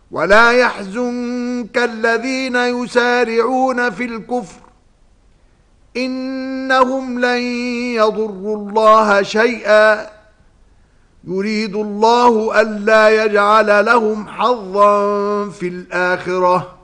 ولا يحزنك الذين يسارعون في الكفر إنهم لن يضروا الله شيئا يريد الله ألا يجعل لهم حظا في الآخرة